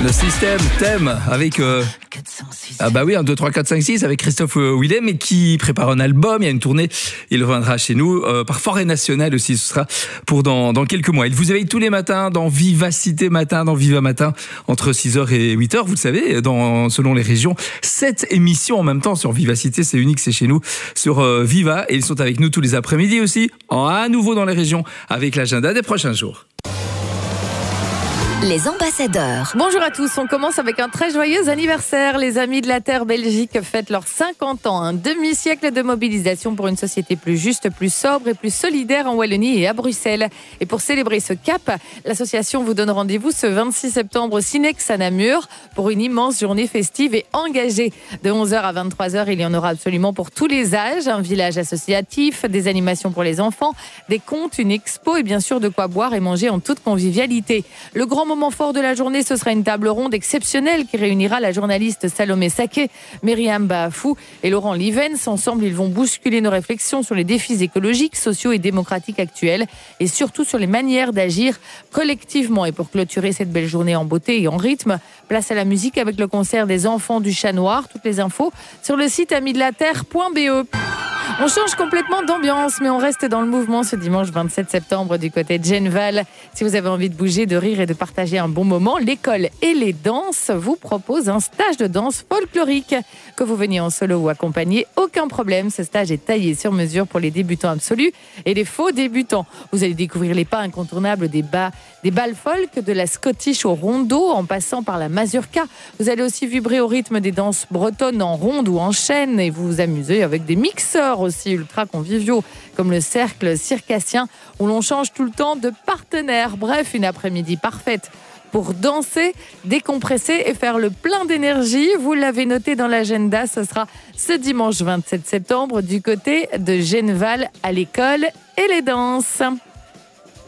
Le système thème avec ah bah oui, 1, 2, 3, 4, 5, 6 avec Christophe Willem et qui prépare un album, il y a une tournée, il reviendra chez nous par Forêt Nationale aussi, ce sera pour dans quelques mois. Il vous éveille tous les matins dans Vivacité Matin, dans Viva Matin, entre 6h et 8h, vous le savez, selon les régions, 7 émissions en même temps sur Vivacité, c'est unique, c'est chez nous, sur Viva, et ils sont avec nous tous les après-midi aussi, à nouveau dans les régions, avec l'agenda des prochains jours. Les ambassadeurs. Bonjour à tous, on commence avec un très joyeux anniversaire. Les Amis de la Terre Belgique fêtent leurs 50 ans, un demi-siècle de mobilisation pour une société plus juste, plus sobre et plus solidaire en Wallonie et à Bruxelles. Et pour célébrer ce cap, l'association vous donne rendez-vous ce 26 septembre au Cinex à Namur pour une immense journée festive et engagée. De 11h à 23h, il y en aura absolument pour tous les âges, un village associatif, des animations pour les enfants, des contes, une expo et bien sûr de quoi boire et manger en toute convivialité. Le grand moment fort de la journée, ce sera une table ronde exceptionnelle qui réunira la journaliste Salomé Saké, Myriam Baafou et Laurent Livens. Ensemble, ils vont bousculer nos réflexions sur les défis écologiques, sociaux et démocratiques actuels et surtout sur les manières d'agir collectivement. Et pour clôturer cette belle journée en beauté et en rythme, place à la musique avec le concert des enfants du Chat Noir. Toutes les infos sur le site amidelaterre.be. On change complètement d'ambiance, mais on reste dans le mouvement ce dimanche 27 septembre du côté de Genval. Si vous avez envie de bouger, de rire et de partager un bon moment, l'école et les danses vous proposent un stage de danse folklorique. Que vous veniez en solo ou accompagné, aucun problème. Ce stage est taillé sur mesure pour les débutants absolus et les faux débutants. Vous allez découvrir les pas incontournables des balles folk, de la Scottish au rondo, en passant par la mazurka. Vous allez aussi vibrer au rythme des danses bretonnes en ronde ou en chaîne et vous amuser avec des mixeurs aussi ultra conviviaux comme le cercle circassien où l'on change tout le temps de partenaire. Bref, une après-midi parfaite pour danser, décompresser et faire le plein d'énergie. Vous l'avez noté dans l'agenda, ce sera ce dimanche 27 septembre du côté de Genval à l'école et les danses.